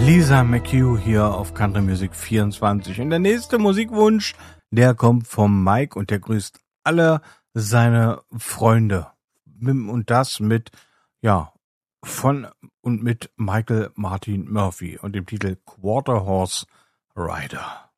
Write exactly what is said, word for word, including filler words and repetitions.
Lisa McHugh hier auf Country Music vierundzwanzig. Und der nächste Musikwunsch, der kommt vom Mike und der grüßt alle seine Freunde. Und das mit, ja, von und mit Michael Martin Murphey und dem Titel Quarter Horse Rider.